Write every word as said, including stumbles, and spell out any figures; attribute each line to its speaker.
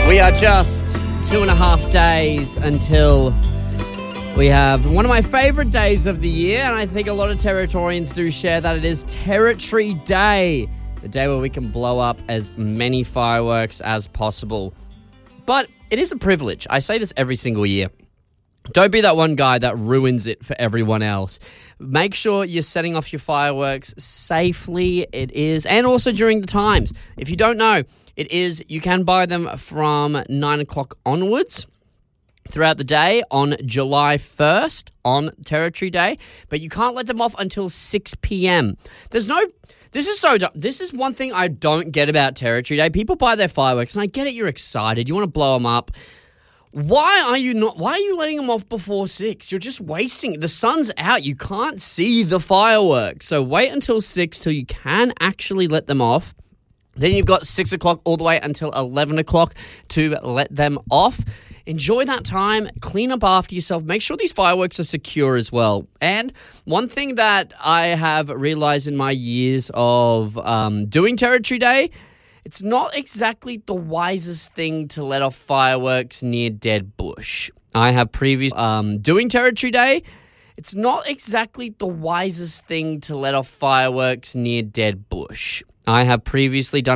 Speaker 1: We are just two and a half days until we have one of my favourite days of the year, and I think a lot of Territorians do share that. It is Territory Day, the day where we can blow up as many fireworks as possible. But it is a privilege. I say this every single year. Don't be that one guy that ruins it for everyone else. Make sure you're setting off your fireworks safely. It is, and also during the times. If you don't know, it is, you can buy them from nine o'clock onwards throughout the day on July first on Territory Day, but you can't let them off until six p.m. There's no, this is so, this is one thing I don't get about Territory Day. People buy their fireworks, and I get it, you're excited, you want to blow them up. Why are you not, why are you letting them off before six? You're just wasting it. The sun's out. You can't see the fireworks. So wait until six till you can actually let them off. Then you've got six o'clock all the way until eleven o'clock to let them off. Enjoy that time. Clean up after yourself. Make sure these fireworks are secure as well. And one thing that I have realized in my years of um, doing Territory Day, it's not exactly the wisest thing to let off fireworks near dead bush. I have previous um, doing Territory Day. It's not exactly the wisest thing to let off fireworks near dead bush. I have previously done